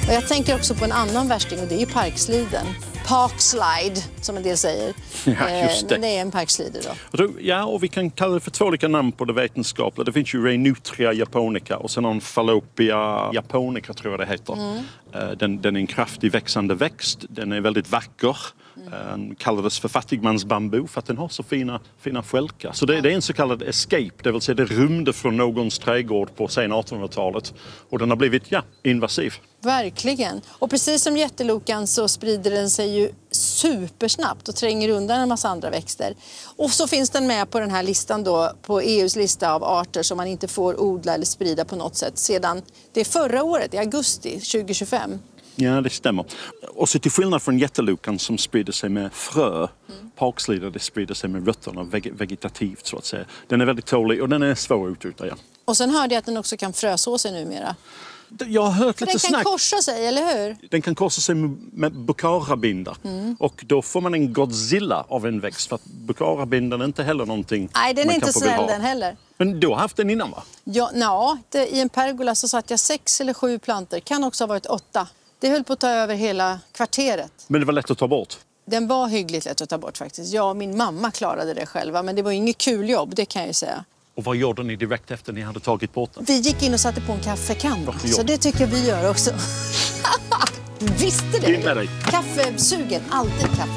Och jag tänker också på en annan värsting och det är ju parksliden. Parkslide, som en del säger. Ja, just det. Men det är en parkslider då. Ja, och vi kan kalla det för 2 olika namn på det vetenskapliga. Det finns ju Reinutria japonica och sen en Fallopia japonica tror jag det heter. Den är en kraftig växande växt. Den är väldigt vacker. Den kallades för fattigmansbambu för att den har så fina skälkar. Så det är en så kallad escape, det vill säga det rymde från någons trädgård på sen 1800-talet. Och den har blivit, invasiv. Verkligen. Och precis som jättelokan så sprider den sig ju supersnabbt och tränger undan en massa andra växter. Och så finns den med på den här listan då, på EUs lista av arter som man inte får odla eller sprida på något sätt sedan det är förra året, i augusti 2025. Ja, det stämmer. Och så till skillnad från jättelokan som sprider sig med frö, parkslide det sprider sig med rötterna vegetativt så att säga. Den är väldigt tålig och den är svår att utrota, ja. Och sen hörde jag att den också kan fröså sig numera. Jag har hört lite den kan snack. korsa sig, eller hur? Den kan korsa sig med bukarabindar. Och då får man en Godzilla av en växt. För att bukarabindan är inte heller någonting. Nej, den är inte snäll den heller. Men du har haft den innan, va? Ja, i en pergola så satt jag 6 eller 7 plantor. Kan också ha varit 8. Det höll på att ta över hela kvarteret. Men det var lätt att ta bort? Den var hyggligt lätt att ta bort faktiskt. Jag och min mamma klarade det själva. Men det var inget kul jobb, det kan jag ju säga. Och vad gjorde ni direkt efter ni hade tagit bort den? Vi gick in och satte på en kaffekanna. Så det tycker jag vi gör också. Visste det? In med dig. Kaffesugen, alltid kaffe.